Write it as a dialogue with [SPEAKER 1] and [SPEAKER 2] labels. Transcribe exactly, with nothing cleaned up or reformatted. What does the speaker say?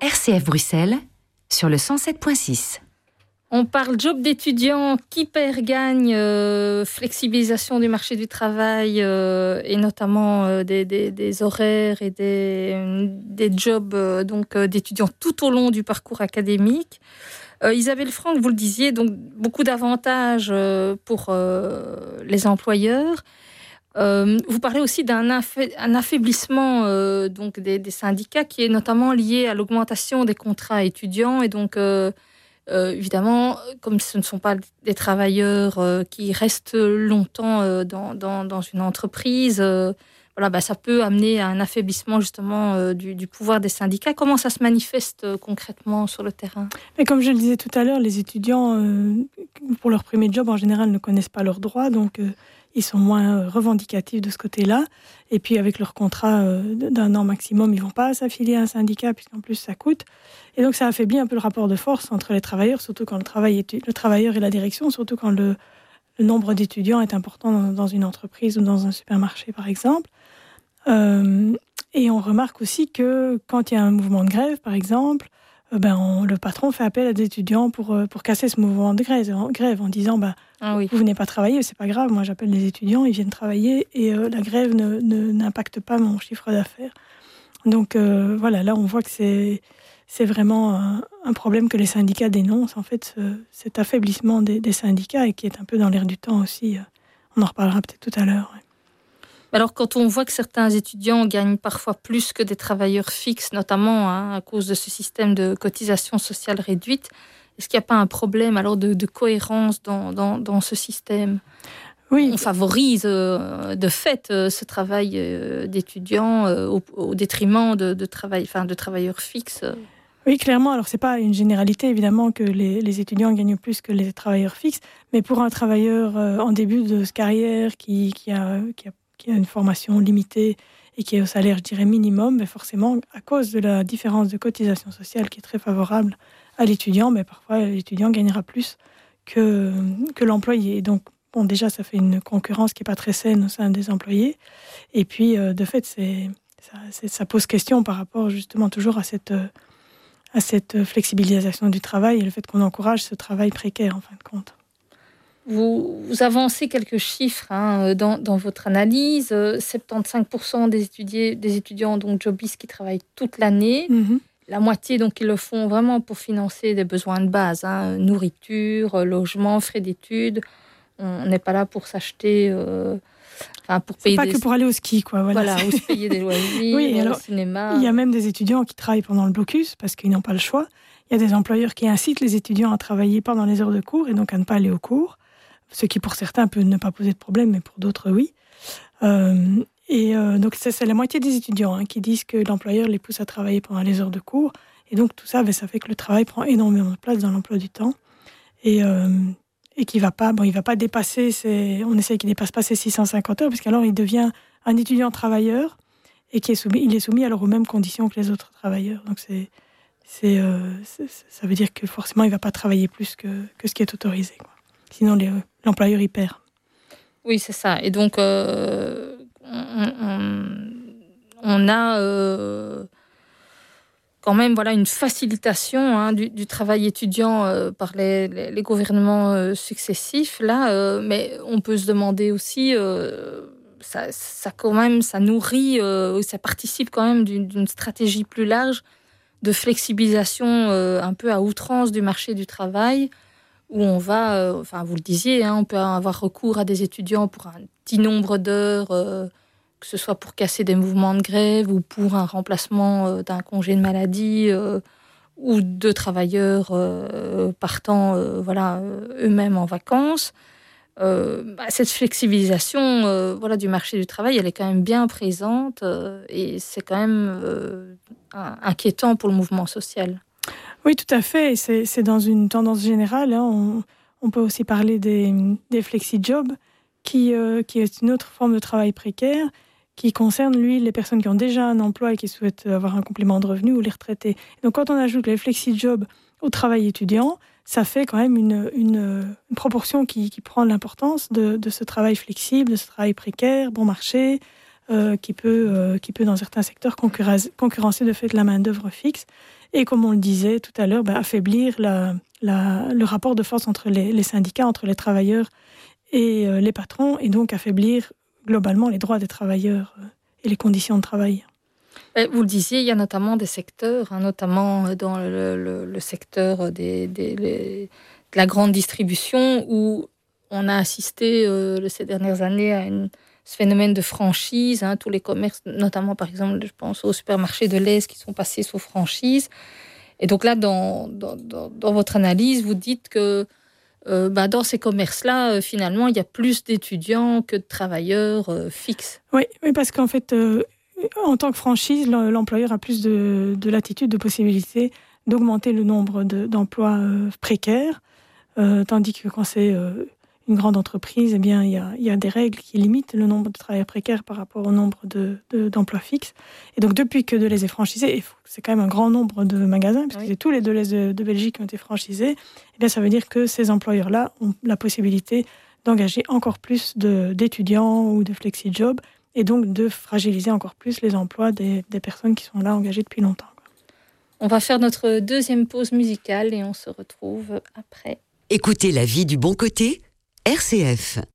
[SPEAKER 1] R C F Bruxelles sur le cent sept virgule six.
[SPEAKER 2] On parle job d'étudiants, qui perd gagne, euh, flexibilisation du marché du travail euh, et notamment euh, des, des, des horaires et des, des jobs euh, donc, euh, d'étudiants tout au long du parcours académique. Euh, Isabelle Franck, vous le disiez, donc beaucoup d'avantages euh, pour euh, les employeurs. Euh, vous parlez aussi d'un affa- un affaiblissement euh, donc des, des syndicats qui est notamment lié à l'augmentation des contrats étudiants et donc euh, Euh, évidemment, comme ce ne sont pas des travailleurs euh, qui restent longtemps euh, dans, dans, dans une entreprise, euh, voilà, bah, ça peut amener à un affaiblissement justement euh, du, du pouvoir des syndicats. Comment ça se manifeste euh, concrètement sur le terrain ?
[SPEAKER 3] Mais comme je le disais tout à l'heure, les étudiants, euh, pour leur premier job, en général, ne connaissent pas leurs droits, donc euh, ils sont moins revendicatifs de ce côté-là. Et puis, avec leur contrat euh, d'un an maximum, ils ne vont pas s'affilier à un syndicat, puisqu'en plus, ça coûte. Et donc, ça affaiblit un peu le rapport de force entre les travailleurs, surtout quand le, travail est, le travailleur et la direction, surtout quand le, le nombre d'étudiants est important dans, dans une entreprise ou dans un supermarché, par exemple. Euh, et on remarque aussi que quand il y a un mouvement de grève, par exemple, euh, ben on, le patron fait appel à des étudiants pour, euh, pour casser ce mouvement de grève, en, grève, en disant ben,
[SPEAKER 2] ah oui.
[SPEAKER 3] vous venez pas travailler, c'est pas grave, moi j'appelle les étudiants, ils viennent travailler et euh, la grève ne, ne, n'impacte pas mon chiffre d'affaires. Donc euh, voilà, là on voit que c'est, c'est vraiment un, un problème que les syndicats dénoncent, en fait, ce, cet affaiblissement des, des syndicats et qui est un peu dans l'air du temps aussi. On en reparlera peut-être tout à l'heure. Ouais.
[SPEAKER 2] Alors, quand on voit que certains étudiants gagnent parfois plus que des travailleurs fixes, notamment hein, à cause de ce système de cotisation sociale réduite, est-ce qu'il n'y a pas un problème alors de, de cohérence dans, dans, dans ce système ? Oui. On favorise euh, de fait euh, ce travail euh, d'étudiants euh, au, au détriment de, de, travail, enfin, de travailleurs fixes.
[SPEAKER 3] Oui, clairement. Alors, ce n'est pas une généralité, évidemment, que les, les étudiants gagnent plus que les travailleurs fixes, mais pour un travailleur euh, en début de carrière qui, qui a... Qui a qui a une formation limitée et qui est au salaire, je dirais, minimum, mais forcément, à cause de la différence de cotisation sociale qui est très favorable à l'étudiant, mais parfois l'étudiant gagnera plus que, que l'employé. Donc, bon, déjà, ça fait une concurrence qui n'est pas très saine au sein des employés. Et puis, euh, de fait, c'est, ça, c'est, ça pose question par rapport justement toujours à cette, à cette flexibilisation du travail et le fait qu'on encourage ce travail précaire, en fin de compte.
[SPEAKER 2] Vous, vous avancez quelques chiffres hein, dans, dans votre analyse. soixante-quinze pour cent des, étudiés, des étudiants donc jobistes qui travaillent toute l'année. Mm-hmm. La moitié, donc, ils le font vraiment pour financer des besoins de base. Hein, nourriture, logement, frais d'études. On n'est pas là pour s'acheter... Euh, enfin, pour payer
[SPEAKER 3] C'est pas
[SPEAKER 2] des...
[SPEAKER 3] que pour aller au ski, quoi. Voilà,
[SPEAKER 2] voilà ou se payer des loisirs,
[SPEAKER 3] oui, alors,
[SPEAKER 2] au cinéma.
[SPEAKER 3] Il y a même des étudiants qui travaillent pendant le blocus parce qu'ils n'ont pas le choix. Il y a des employeurs qui incitent les étudiants à travailler pendant les heures de cours et donc à ne pas aller au cours. Ce qui pour certains peut ne pas poser de problème, mais pour d'autres, oui. Euh, et euh, donc, c'est, c'est la moitié des étudiants hein, qui disent que l'employeur les pousse à travailler pendant les heures de cours. Et donc, tout ça, ben, ça fait que le travail prend énormément de place dans l'emploi du temps. Et, euh, et qu'il va pas, bon, il va pas dépasser, ses, on essaie qu'il ne dépasse pas ses six cent cinquante heures, parce qu'alors, il devient un étudiant travailleur et qui est soumis, il est soumis alors aux mêmes conditions que les autres travailleurs. Donc, c'est, c'est, euh, c'est, ça veut dire que forcément, il ne va pas travailler plus que, que ce qui est autorisé, quoi. Sinon, les, l'employeur y perd.
[SPEAKER 2] Oui, c'est ça. Et donc, euh, on, on, on a euh, quand même voilà, une facilitation hein, du, du travail étudiant euh, par les, les, les gouvernements euh, successifs. Là, euh, mais on peut se demander aussi, euh, ça, ça, quand même, ça nourrit, euh, ça participe quand même d'une, d'une stratégie plus large de flexibilisation euh, un peu à outrance du marché du travail, où on va, euh, enfin vous le disiez, hein, on peut avoir recours à des étudiants pour un petit nombre d'heures, euh, que ce soit pour casser des mouvements de grève ou pour un remplacement euh, d'un congé de maladie euh, ou de travailleurs euh, partant euh, voilà, euh, eux-mêmes en vacances. Euh, bah, cette flexibilisation euh, voilà, du marché du travail, elle est quand même bien présente euh, et c'est quand même euh, inquiétant pour le mouvement social.
[SPEAKER 3] Oui, tout à fait. C'est, c'est dans une tendance générale. Hein. On, on peut aussi parler des, des flexi-jobs, qui, euh, qui est une autre forme de travail précaire, qui concerne, lui, les personnes qui ont déjà un emploi et qui souhaitent avoir un complément de revenu ou les retraités. Donc, quand on ajoute les flexi-jobs au travail étudiant, ça fait quand même une, une, une proportion qui, qui prend l'importance de, de ce travail flexible, de ce travail précaire, bon marché, euh, qui, peut, euh, qui peut, dans certains secteurs, concurrencer, concurrencer de fait la main-d'œuvre fixe. Et comme on le disait tout à l'heure, bah, affaiblir la, la, le rapport de force entre les, les syndicats, entre les travailleurs et euh, les patrons, et donc affaiblir globalement les droits des travailleurs euh, et les conditions de travail.
[SPEAKER 2] Vous le disiez, il y a notamment des secteurs, hein, notamment dans le, le, le secteur des, des, les, de la grande distribution, où on a assisté euh, ces dernières années à une, ce phénomène de franchise. Hein, tous les commerces, notamment par exemple, je pense aux supermarchés de l'Est qui sont passés sous franchise. Et donc là, dans, dans, dans, dans votre analyse, vous dites que euh, bah, dans ces commerces-là, euh, finalement, il y a plus d'étudiants que de travailleurs euh, fixes.
[SPEAKER 3] Oui, oui, parce qu'en fait... Euh... En tant que franchise, l'employeur a plus de, de latitude, de possibilités d'augmenter le nombre de, d'emplois euh, précaires, euh, tandis que quand c'est euh, une grande entreprise, eh bien, il y a, y a des règles qui limitent le nombre de travailleurs précaires par rapport au nombre de, de, d'emplois fixes. Et donc, depuis que Deleuze est franchisé, et c'est quand même un grand nombre de magasins, puisque oui. c'est tous les Deleuze de, de Belgique qui ont été franchisés, eh bien, ça veut dire que ces employeurs-là ont la possibilité d'engager encore plus de, d'étudiants ou de flexi-jobs, et donc de fragiliser encore plus les emplois des, des personnes qui sont là engagées depuis longtemps.
[SPEAKER 2] On va faire notre deuxième pause musicale et on se retrouve après.
[SPEAKER 4] Écoutez La vie du bon côté, R C F.